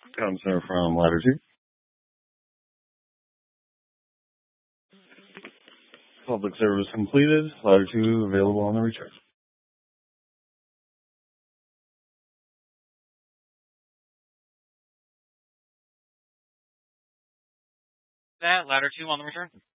Counselor from Ladder 2. Public service completed. Ladder 2 available on the return. That, Ladder 2 on the return.